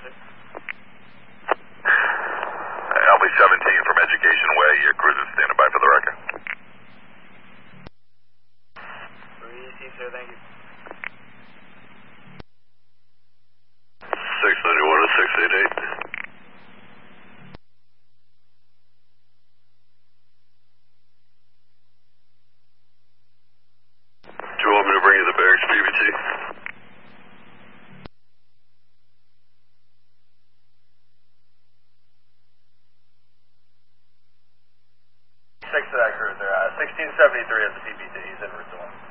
LB 17 from Education Way, your cruiser standing by for the record. Easy, sir, thank you. 691 to 688. Do you want me to bring you the barracks PBT? Six to that cruiser. 1673 is the PBT. He's in route to one.